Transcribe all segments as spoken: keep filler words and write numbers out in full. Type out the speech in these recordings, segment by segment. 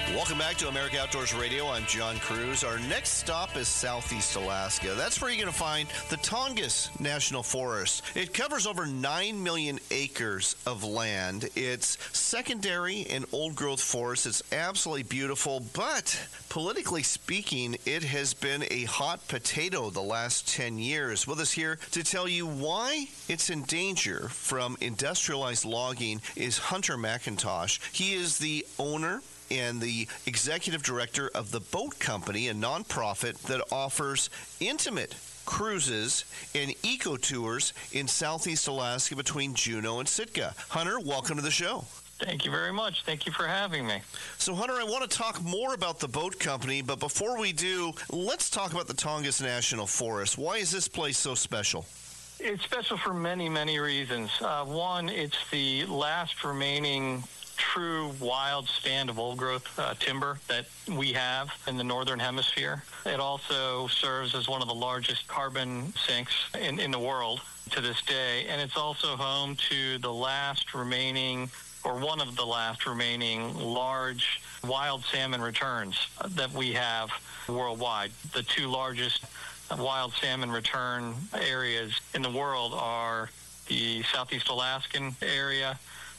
Welcome back to America Outdoors Radio. I'm John Cruz. Our next stop is Southeast Alaska. That's where you're going to find the Tongass National Forest. It covers over nine million acres of land. It's secondary and old-growth forest. It's absolutely beautiful, but politically speaking, it has been a hot potato the last ten years. With us here to tell you why it's in danger from industrialized logging is Hunter McIntosh. He is the owner and the executive director of the Boat Company, a nonprofit that offers intimate cruises and eco tours in Southeast Alaska between Juneau and Sitka. Hunter, welcome to the show. Thank you very much. Thank you for having me. So, Hunter, I want to talk more about the Boat Company, but before we do, let's talk about the Tongass National Forest. Why is this place so special? It's special for many, many reasons. Uh, one, it's the last remaining true wild stand of old-growth uh, timber that we have in the northern hemisphere. It also serves as one of the largest carbon sinks in, in the world to this day, and it's also home to the last remaining, or one of the last remaining, large wild salmon returns that we have worldwide. The two largest wild salmon return areas in the world are the Southeast Alaskan area,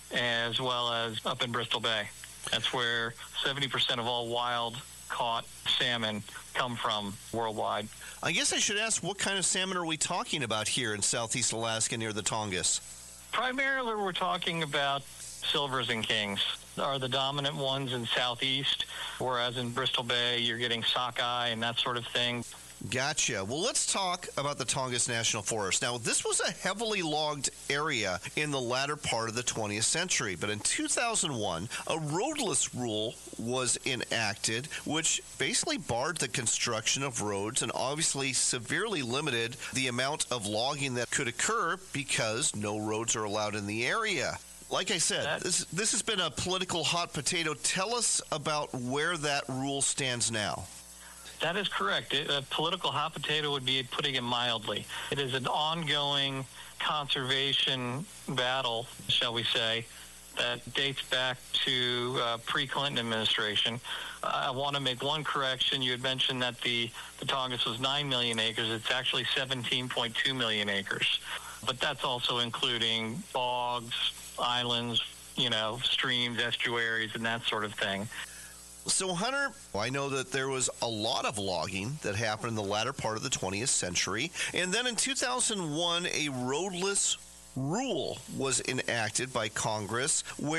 as well as up in Bristol Bay. That's where seventy percent of all wild caught salmon come from worldwide. I guess I should ask, what kind of salmon are we talking about here in Southeast Alaska near the Tongass? Primarily, we're talking about silvers and kings are the dominant ones in Southeast, whereas in Bristol Bay, you're getting sockeye and that sort of thing. Gotcha. Well, let's talk about the Tongass National Forest. Now, this was a heavily logged area in the latter part of the twentieth century, but in two thousand one, a roadless rule was enacted, which basically barred the construction of roads and obviously severely limited the amount of logging that could occur because no roads are allowed in the area. Like I said, this, this has been a political hot potato. Tell us about where that rule stands now. That is correct. It, a political hot potato would be putting it mildly. It is an ongoing conservation battle, shall we say, that dates back to uh, pre-Clinton administration. Uh, I want to make one correction. You had mentioned that the, the Tongass was nine million acres. It's actually seventeen point two million acres. But that's also including bogs, islands, you know, streams, estuaries, and that sort of thing. So, Hunter, I know that there was a lot of logging that happened in the latter part of the twentieth century. And then in two thousand one, a roadless rule was enacted by Congress where